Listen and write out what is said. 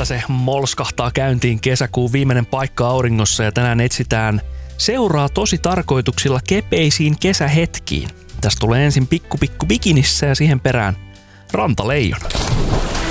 se molskahtaa käyntiin, kesäkuun viimeinen paikka auringossa ja tänään etsitään seuraa tosi tarkoituksilla kepeisiin kesähetkiin. Tästä tulee ensin pikku bikinissä ja siihen perään rantaleijon.